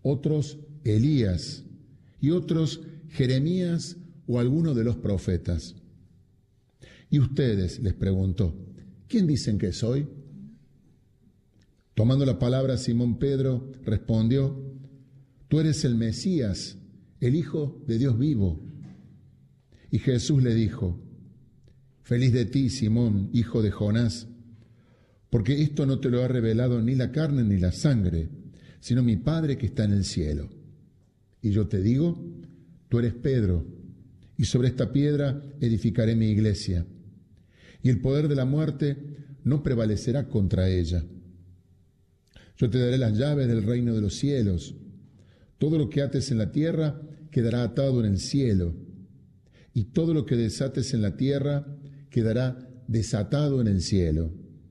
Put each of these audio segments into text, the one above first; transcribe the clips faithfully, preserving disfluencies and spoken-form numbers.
otros Elías, y otros Jeremías o alguno de los profetas. ¿Y ustedes?, les preguntó, ¿quién dicen que soy? Tomando la palabra, Simón Pedro respondió, tú eres el Mesías, el Hijo de Dios vivo. Y Jesús le dijo, feliz de ti, Simón, hijo de Jonás, porque esto no te lo ha revelado ni la carne ni la sangre, sino mi Padre que está en el cielo. Y yo te digo, tú eres Pedro, y sobre esta piedra edificaré mi iglesia, y el poder de la muerte no prevalecerá contra ella. Yo te daré las llaves del reino de los cielos. Todo lo que ates en la tierra quedará atado en el cielo, y todo lo que desates en la tierra quedará desatado en el cielo.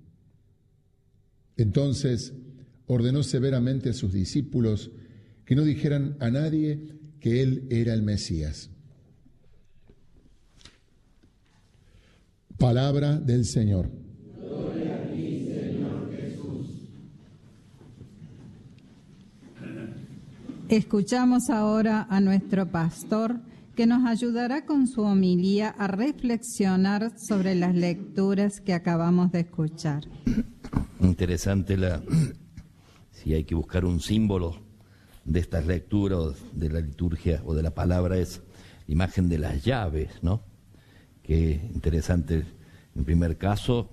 Entonces ordenó severamente a sus discípulos que no dijeran a nadie que él era el Mesías. Palabra del Señor. Gloria a ti, Señor Jesús. Escuchamos ahora a nuestro pastor, que nos ayudará con su homilía a reflexionar sobre las lecturas que acabamos de escuchar. Interesante la, si hay que buscar un símbolo de estas lecturas, de la liturgia o de la palabra, es la imagen de las llaves, ¿no? Qué interesante. En primer caso,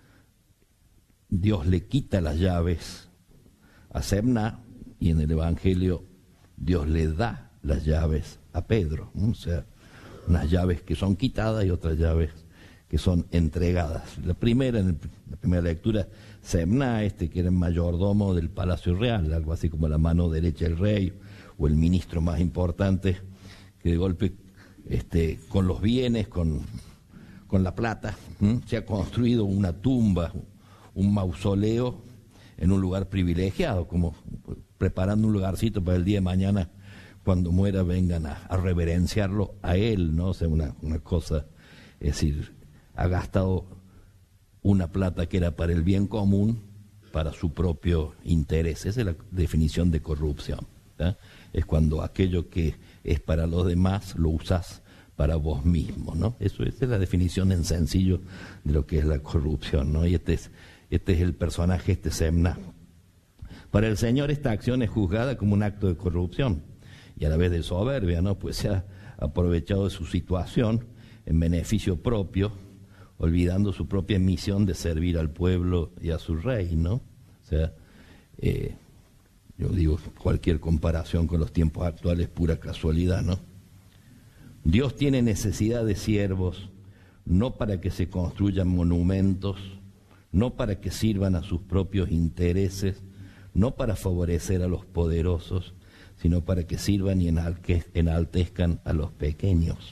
Dios le quita las llaves a Semna, y en el Evangelio Dios le da las llaves a Pedro, ¿no? O sea, unas llaves que son quitadas y otras llaves que son entregadas. La primera, en el, la primera lectura, Semna, este que era el mayordomo del Palacio Real, algo así como la mano derecha del rey, o el ministro más importante, que de golpe, este, con los bienes, con, con la plata, ¿m? se ha construido una tumba, un mausoleo en un lugar privilegiado, como preparando un lugarcito para el día de mañana, cuando muera, vengan a, a reverenciarlo a él, ¿no? O sea, una, una cosa, es decir, ha gastado una plata que era para el bien común, para su propio interés. Esa es la definición de corrupción, ¿eh? Es cuando aquello que es para los demás lo usas para vos mismo, ¿no? Eso, esa es la definición en sencillo de lo que es la corrupción, ¿no? Y este es, este es el personaje, este Semna. Para el Señor esta acción es juzgada como un acto de corrupción y a la vez de soberbia, ¿no? Pues se ha aprovechado de su situación en beneficio propio, olvidando su propia misión de servir al pueblo y a su rey, ¿no? O sea, eh, yo digo, cualquier comparación con los tiempos actuales es pura casualidad, ¿no? Dios tiene necesidad de siervos, no para que se construyan monumentos, no para que sirvan a sus propios intereses, no para favorecer a los poderosos, sino para que sirvan y enaltezcan a los pequeños.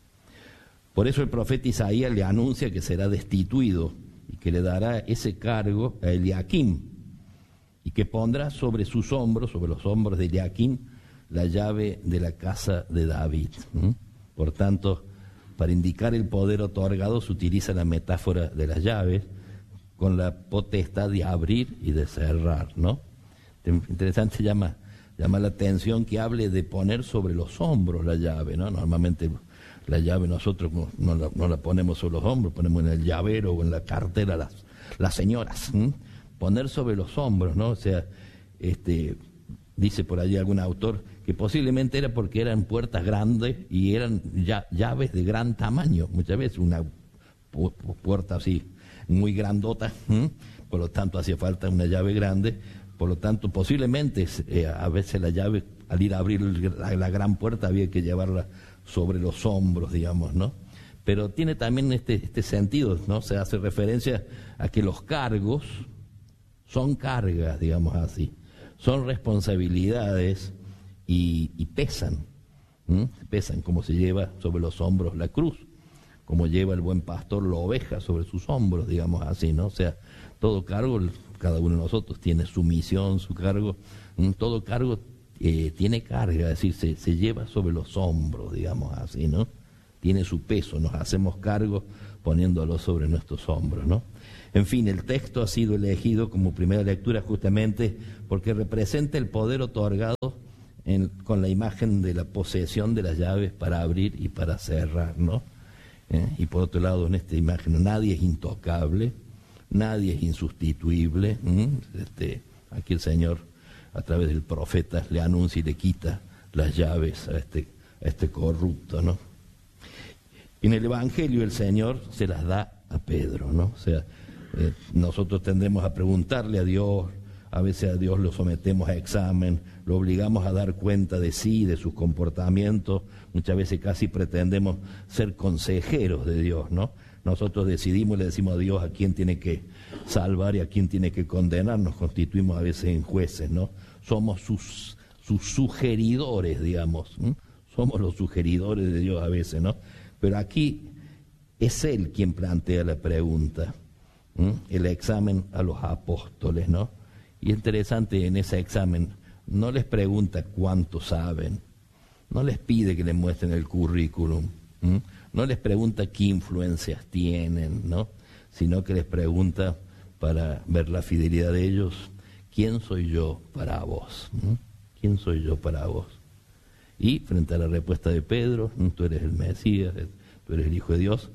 Por eso el profeta Isaías le anuncia que será destituido y que le dará ese cargo a Eliaquim, y que pondrá sobre sus hombros, sobre los hombros de Eliaquim, la llave de la casa de David. ¿Mm? Por tanto, para indicar el poder otorgado se utiliza la metáfora de las llaves con la potestad de abrir y de cerrar, ¿no? Interesante, llama, llama la atención que hable de poner sobre los hombros la llave, ¿no? Normalmente la llave nosotros no la, no la ponemos sobre los hombros, ponemos en el llavero o en la cartera las, las señoras. ¿Mm? Poner sobre los hombros, ¿no? O sea, este, dice por allí algún autor que posiblemente era porque eran puertas grandes y eran ya, llaves de gran tamaño, muchas veces una pu puerta así muy grandota, ¿m? Por lo tanto hacía falta una llave grande, por lo tanto posiblemente eh, a veces la llave, al ir a abrir la, la gran puerta, había que llevarla sobre los hombros, digamos, ¿no? Pero tiene también este, este sentido, ¿no? Se hace referencia a que los cargos son cargas, digamos así, son responsabilidades y, y pesan, ¿m? pesan como se lleva sobre los hombros la cruz, como lleva el buen pastor la oveja sobre sus hombros, digamos así, ¿no? O sea, todo cargo, cada uno de nosotros tiene su misión, su cargo, ¿m? todo cargo eh, tiene carga, es decir, se, se lleva sobre los hombros, digamos así, ¿no? Tiene su peso, nos hacemos cargo poniéndolo sobre nuestros hombros, ¿no? En fin, el texto ha sido elegido como primera lectura justamente porque representa el poder otorgado en, con la imagen de la posesión de las llaves para abrir y para cerrar, ¿no? ¿Eh? Y por otro lado, en esta imagen, nadie es intocable, nadie es insustituible. ¿eh? Este, aquí el Señor, a través del profeta, le anuncia y le quita las llaves a este, a este corrupto, ¿no? En el Evangelio el Señor se las da a Pedro, ¿no? O sea, eh, nosotros tendremos a preguntarle a Dios, a veces a Dios lo sometemos a examen, lo obligamos a dar cuenta de sí, de sus comportamientos, muchas veces casi pretendemos ser consejeros de Dios, ¿no? Nosotros decidimos y le decimos a Dios a quién tiene que salvar y a quién tiene que condenar, nos constituimos a veces en jueces, ¿no? Somos sus, sus sugeridores, digamos, ¿eh? Somos los sugeridores de Dios a veces, ¿no? Pero aquí es Él quien plantea la pregunta, ¿eh? El examen a los apóstoles, ¿no? Y es interesante, en ese examen no les pregunta cuánto saben, no les pide que les muestren el currículum, ¿eh? No les pregunta qué influencias tienen, ¿no? Sino que les pregunta, para ver la fidelidad de ellos, ¿quién soy yo para vos? ¿eh? ¿Quién soy yo para vos? Y frente a la respuesta de Pedro, tú eres el Mesías, tú eres el Hijo de Dios,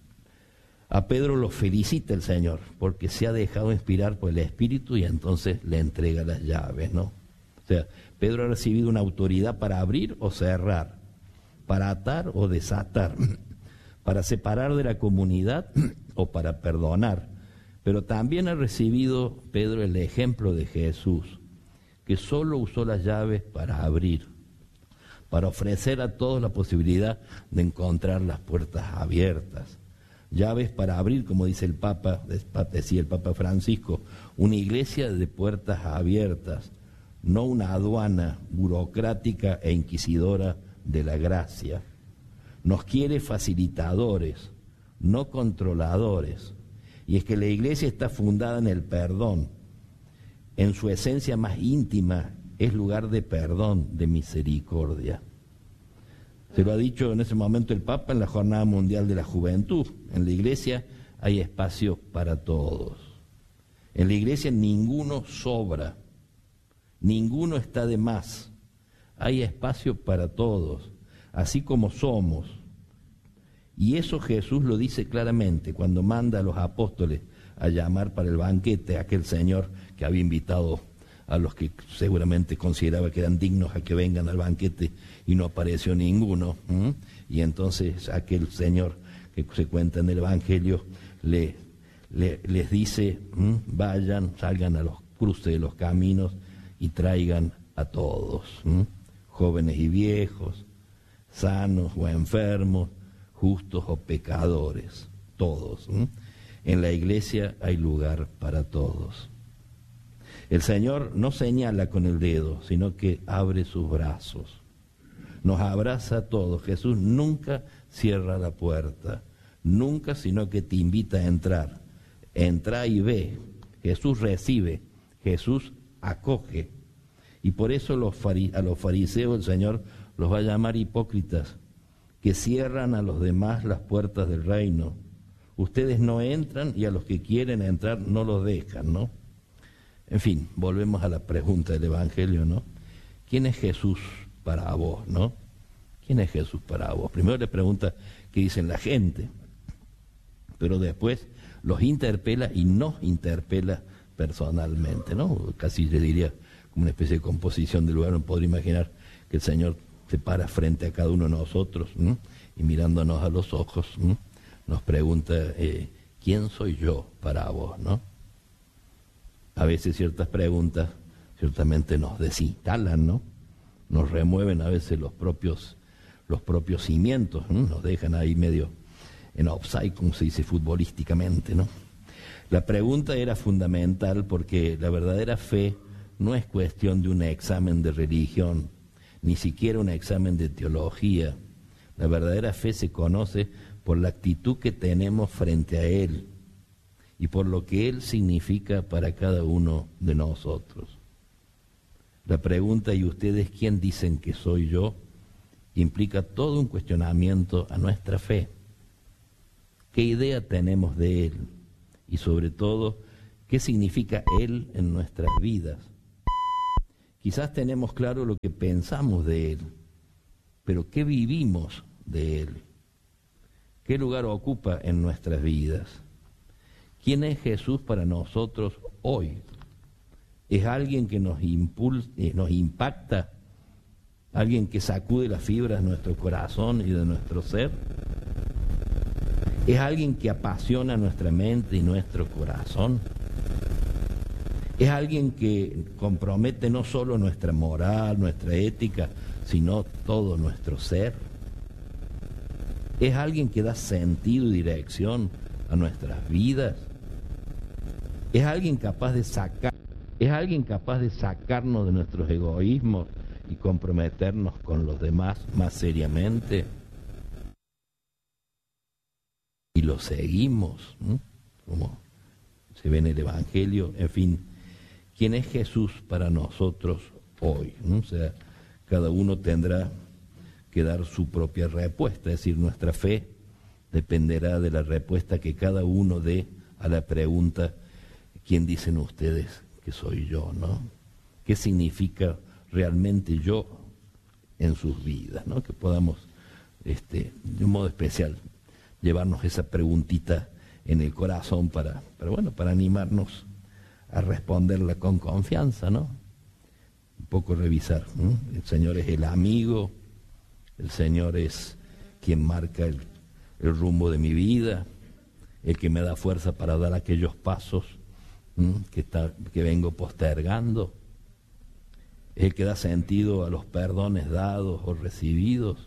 a Pedro lo felicita el Señor, porque se ha dejado inspirar por el Espíritu y entonces le entrega las llaves, ¿no? O sea, Pedro ha recibido una autoridad para abrir o cerrar, para atar o desatar, para separar de la comunidad o para perdonar. Pero también ha recibido Pedro el ejemplo de Jesús, que solo usó las llaves para abrir, para ofrecer a todos la posibilidad de encontrar las puertas abiertas. Llaves para abrir, como dice el Papa, decía el Papa Francisco, una iglesia de puertas abiertas, no una aduana burocrática e inquisidora de la gracia. Nos quiere facilitadores, no controladores. Y es que la iglesia está fundada en el perdón. En su esencia más íntima es lugar de perdón, de misericordia. Se lo ha dicho en ese momento el Papa en la Jornada Mundial de la Juventud. En la iglesia hay espacio para todos. En la iglesia ninguno sobra, ninguno está de más. Hay espacio para todos, así como somos. Y eso Jesús lo dice claramente cuando manda a los apóstoles a llamar para el banquete a aquel señor que había invitado a los que seguramente consideraba que eran dignos a que vengan al banquete y no apareció ninguno. ¿eh? Y entonces aquel señor que se cuenta en el Evangelio le, le, les dice, ¿eh? vayan, salgan a los cruces de los caminos y traigan a todos, ¿eh? jóvenes y viejos, sanos o enfermos, justos o pecadores, todos. ¿eh? En la iglesia hay lugar para todos. El Señor no señala con el dedo, sino que abre sus brazos. Nos abraza a todos. Jesús nunca cierra la puerta, nunca, sino que te invita a entrar. Entra y ve. Jesús recibe, Jesús acoge. Y por eso los fari- a los fariseos el Señor los va a llamar hipócritas, que cierran a los demás las puertas del reino. Ustedes no entran y a los que quieren entrar no los dejan, ¿no? En fin, volvemos a la pregunta del Evangelio, ¿no? ¿Quién es Jesús para vos, no? ¿Quién es Jesús para vos? Primero le pregunta qué dicen la gente, pero después los interpela y nos interpela personalmente, ¿no? Casi le diría como una especie de composición del lugar. Uno podría imaginar que el Señor se para frente a cada uno de nosotros, ¿no? Y mirándonos a los ojos, ¿no? Nos pregunta, eh, ¿quién soy yo para vos, no? A veces ciertas preguntas ciertamente nos desinstalan, ¿no? Nos remueven a veces los propios, los propios cimientos, ¿no? Nos dejan ahí medio en offside, como se dice futbolísticamente, ¿no? La pregunta era fundamental porque la verdadera fe no es cuestión de un examen de religión, ni siquiera un examen de teología. La verdadera fe se conoce por la actitud que tenemos frente a Él y por lo que Él significa para cada uno de nosotros. La pregunta, ¿y ustedes quién dicen que soy yo?, implica todo un cuestionamiento a nuestra fe. ¿Qué idea tenemos de Él? Y sobre todo, ¿qué significa Él en nuestras vidas? Quizás tenemos claro lo que pensamos de Él, pero ¿qué vivimos de Él? ¿Qué lugar ocupa en nuestras vidas? ¿Quién es Jesús para nosotros hoy? ¿Es alguien que nos impulsa, nos impacta? ¿Alguien que sacude las fibras de nuestro corazón y de nuestro ser? ¿Es alguien que apasiona nuestra mente y nuestro corazón? ¿Es alguien que compromete no solo nuestra moral, nuestra ética, sino todo nuestro ser? ¿Es alguien que da sentido y dirección a nuestras vidas? ¿Es alguien capaz de sacar, es alguien capaz de sacarnos de nuestros egoísmos y comprometernos con los demás más seriamente? Y lo seguimos, ¿no? Como se ve en el Evangelio. En fin, ¿quién es Jesús para nosotros hoy? ¿No? O sea, cada uno tendrá que dar su propia respuesta, es decir, nuestra fe dependerá de la respuesta que cada uno dé a la pregunta: ¿quién dicen ustedes que soy yo? ¿No? ¿Qué significa realmente yo en sus vidas? ¿No? Que podamos, este, de un modo especial, llevarnos esa preguntita en el corazón para, para, bueno, para animarnos a responderla con confianza, ¿no? Un poco revisar, ¿no? El Señor es el amigo, el Señor es quien marca el, el rumbo de mi vida, el que me da fuerza para dar aquellos pasos que, está, que vengo postergando, es el que da sentido a los perdones dados o recibidos.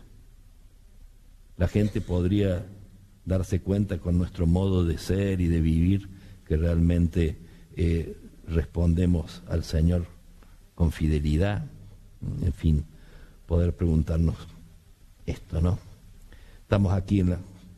La gente podría darse cuenta con nuestro modo de ser y de vivir que realmente eh, respondemos al Señor con fidelidad. En fin, poder preguntarnos esto, ¿no? Estamos aquí en la...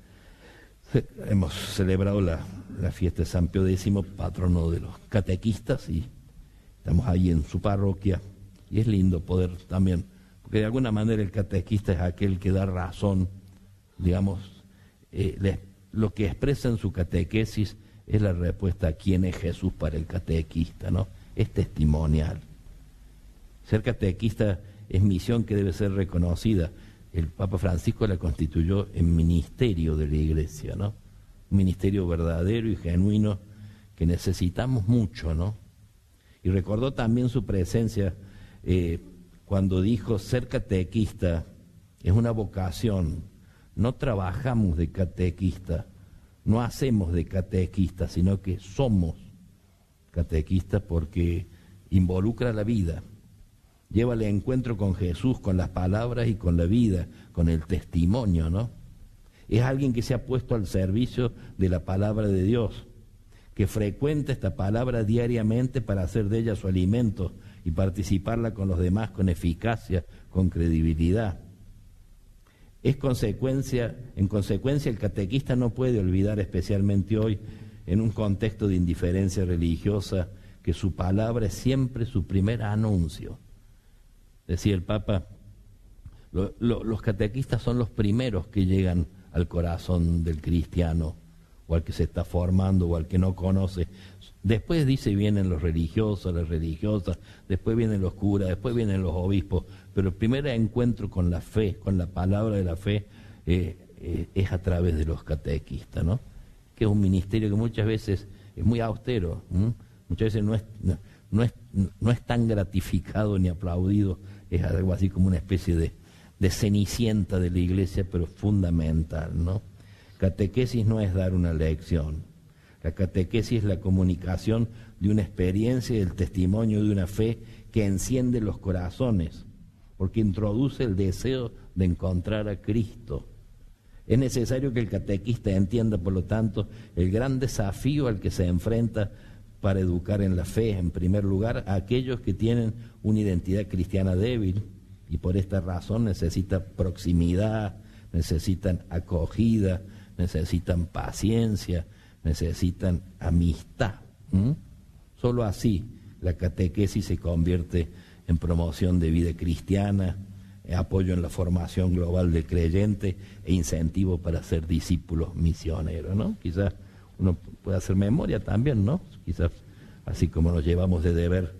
Hemos celebrado la, la fiesta de San Pío X, patrono de los catequistas, y estamos ahí en su parroquia, y es lindo poder también, porque de alguna manera el catequista es aquel que da razón, digamos, eh, le, lo que expresa en su catequesis es la respuesta a quién es Jesús para el catequista, ¿no? Es testimonial. Ser catequista es misión que debe ser reconocida. El Papa Francisco la constituyó en ministerio de la Iglesia, ¿no? Un ministerio verdadero y genuino que necesitamos mucho, ¿no? Y recordó también su presencia eh, cuando dijo: ser catequista es una vocación. No trabajamos de catequista, no hacemos de catequista, sino que somos catequistas porque involucra la vida. Lleva el encuentro con Jesús, con las palabras y con la vida, con el testimonio, ¿no? Es alguien que se ha puesto al servicio de la palabra de Dios, que frecuenta esta palabra diariamente para hacer de ella su alimento y participarla con los demás con eficacia, con credibilidad. Es consecuencia, en consecuencia, el catequista no puede olvidar, especialmente hoy, en un contexto de indiferencia religiosa, que su palabra es siempre su primer anuncio. Decía el Papa, lo, lo, los catequistas son los primeros que llegan al corazón del cristiano, o al que se está formando, o al que no conoce. Después, dice, vienen los religiosos, las religiosas, después vienen los curas, después vienen los obispos, pero el primer encuentro con la fe, con la palabra de la fe, eh, eh, es a través de los catequistas, ¿no? Que es un ministerio que muchas veces es muy austero, ¿m? Muchas veces no es, no, no, es, no es tan gratificado ni aplaudido, es algo así como una especie de, de cenicienta de la Iglesia, pero fundamental, ¿no? Catequesis no es dar una lección. La catequesis es la comunicación de una experiencia y el testimonio de una fe que enciende los corazones, porque introduce el deseo de encontrar a Cristo. Es necesario que el catequista entienda, por lo tanto, el gran desafío al que se enfrenta para educar en la fe, en primer lugar, a aquellos que tienen una identidad cristiana débil y por esta razón necesitan proximidad, necesitan acogida, necesitan paciencia, necesitan amistad. ¿Mm? Solo así la catequesis se convierte en promoción de vida cristiana, apoyo en la formación global del creyente e incentivo para ser discípulos misioneros, ¿no? Quizás uno puede hacer memoria también, ¿no? Quizás así como nos llevamos de deber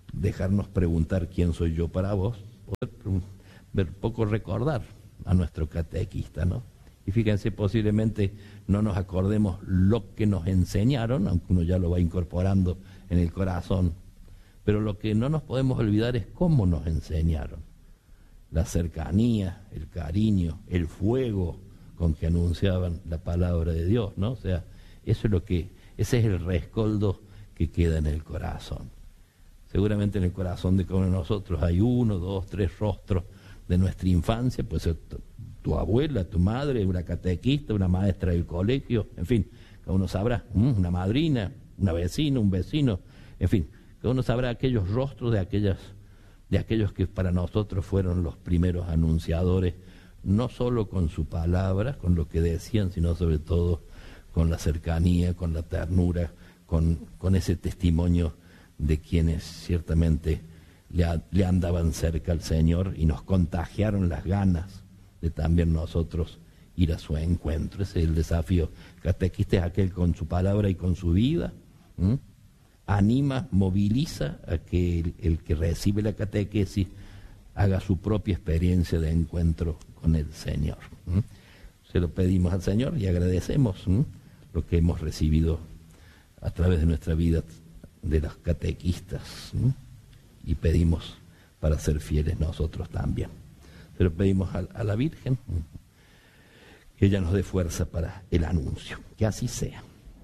dejarnos preguntar quién soy yo para vos, poder ver poco recordar a nuestro catequista, ¿no? Y fíjense, posiblemente no nos acordemos lo que nos enseñaron, aunque uno ya lo va incorporando en el corazón, pero lo que no nos podemos olvidar es cómo nos enseñaron. La cercanía, el cariño, el fuego con que anunciaban la palabra de Dios, ¿no? O sea, eso es lo que, ese es el rescoldo que queda en el corazón. Seguramente en el corazón de cada uno de nosotros hay uno, dos, tres rostros de nuestra infancia, pues tu, tu abuela, tu madre, una catequista, una maestra del colegio, en fin, cada uno sabrá, una madrina, una vecina, un vecino, en fin, cada uno sabrá aquellos rostros de aquellas, de aquellos que para nosotros fueron los primeros anunciadores, no solo con su palabra, con lo que decían, sino sobre todo con la cercanía, con la ternura, con, con ese testimonio de quienes ciertamente le, a, le andaban cerca al Señor y nos contagiaron las ganas de también nosotros ir a su encuentro. Ese es el desafío. Catequista es aquel con su palabra y con su vida, ¿m? Anima, moviliza a que el, el que recibe la catequesis haga su propia experiencia de encuentro con el Señor. ¿m? Se lo pedimos al Señor y agradecemos ¿m? lo que hemos recibido a través de nuestra vida de los catequistas, ¿m? y pedimos para ser fieles nosotros también. Se lo pedimos a, a la Virgen, ¿m? que ella nos dé fuerza para el anuncio, que así sea.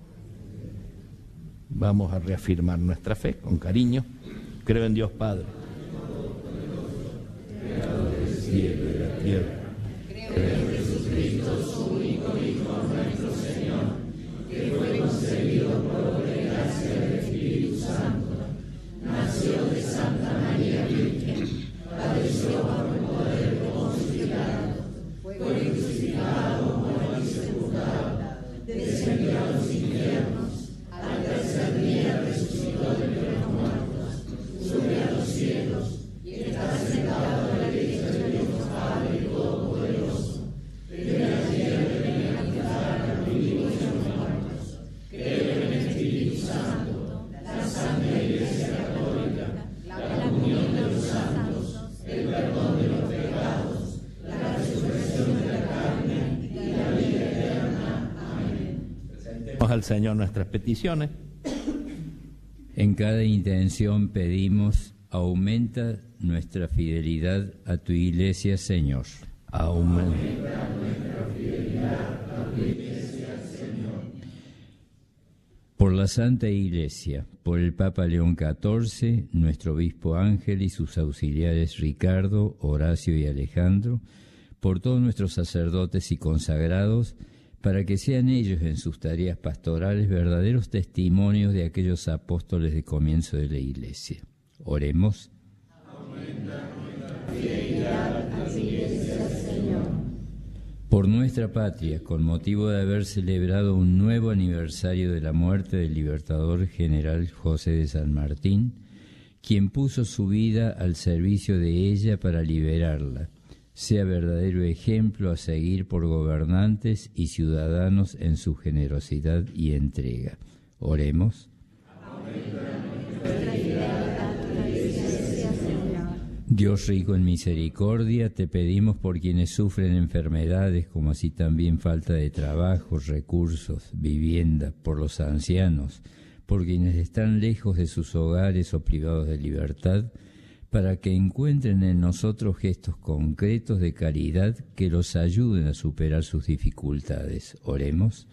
Vamos a reafirmar nuestra fe con cariño. Creo en Dios Padre, creador del cielo y de la tierra. Creo en Jesucristo, su único Hijo, nuestro Señor, que fue concebido por obra y gracia del Espíritu Santo, nació de Santa María Virgen, padeció bajo el poder de Poncio Pilato, fue crucificado, muerto y sepultado, descendió a los infiernos, al tercer día resucitó de entre los muertos, subió a los cielos y está sentado a la derecha de Dios Padre Todopoderoso. Desde allí ha de venir a juzgar a los vivos y a los muertos. Creo en el Espíritu Santo, la Santa Iglesia Católica, la comunión de los santos, el perdón de los pecados, la resurrección de la carne y la vida eterna. Amén. Presentemos al Señor nuestras peticiones. En cada intención pedimos, aumenta nuestra fidelidad a tu Iglesia, Señor. Aumenta nuestra fidelidad a tu Iglesia, Señor. Por la Santa Iglesia, por el Papa León catorce, nuestro Obispo Ángel y sus auxiliares Ricardo, Horacio y Alejandro, por todos nuestros sacerdotes y consagrados, para que sean ellos en sus tareas pastorales verdaderos testimonios de aquellos apóstoles de comienzo de la Iglesia. Oremos. Aumenta nuestra fidelidad a tu Iglesia, Señor. Por nuestra patria, con motivo de haber celebrado un nuevo aniversario de la muerte del libertador general José de San Martín, quien puso su vida al servicio de ella para liberarla, sea verdadero ejemplo a seguir por gobernantes y ciudadanos en su generosidad y entrega. Oremos. Dios rico en misericordia, te pedimos por quienes sufren enfermedades, como así también falta de trabajo, recursos, vivienda, por los ancianos, por quienes están lejos de sus hogares o privados de libertad, para que encuentren en nosotros gestos concretos de caridad que los ayuden a superar sus dificultades. Oremos.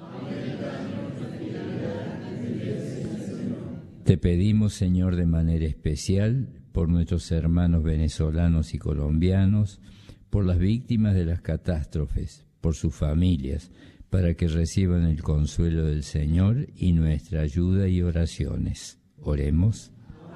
Te pedimos, Señor, de manera especial, por nuestros hermanos venezolanos y colombianos, por las víctimas de las catástrofes, por sus familias, para que reciban el consuelo del Señor y nuestra ayuda y oraciones. Oremos.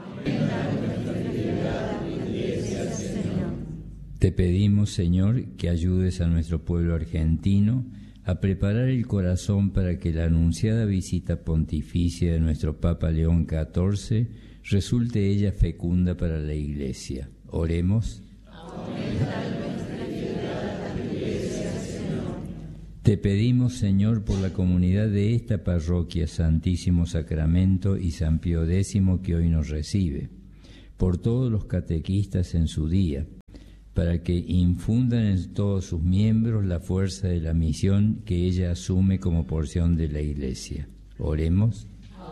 Te pedimos, Señor, que ayudes a nuestro pueblo argentino a preparar el corazón para que la anunciada visita pontificia de nuestro Papa León catorce resulte ella fecunda para la Iglesia. Oremos. Te pedimos, Señor, por la comunidad de esta parroquia, Santísimo Sacramento y San Pío X, que hoy nos recibe, por todos los catequistas en su día, para que infundan en todos sus miembros la fuerza de la misión que ella asume como porción de la Iglesia. Oremos.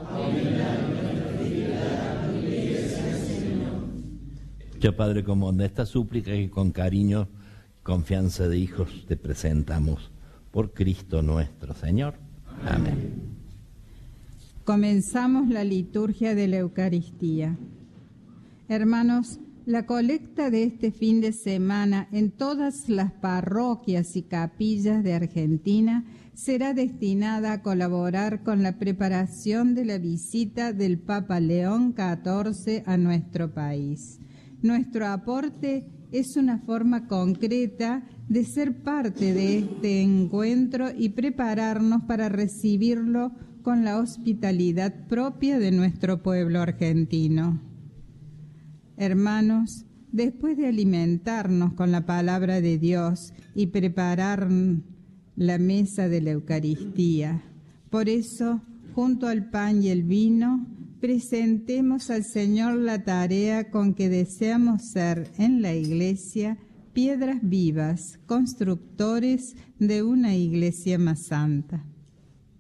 Ya Padre común, de esta súplica que con cariño, confianza de hijos te presentamos, por Cristo nuestro Señor. Amén. Comenzamos la liturgia de la Eucaristía. Hermanos, la colecta de este fin de semana en todas las parroquias y capillas de Argentina será destinada a colaborar con la preparación de la visita del Papa León catorce a nuestro país. Nuestro aporte es una forma concreta de ser parte de este encuentro y prepararnos para recibirlo con la hospitalidad propia de nuestro pueblo argentino. Hermanos, después de alimentarnos con la palabra de Dios y preparar la mesa de la Eucaristía, por eso, junto al pan y el vino, presentemos al Señor la tarea con que deseamos ser en la Iglesia piedras vivas, constructores de una Iglesia más santa.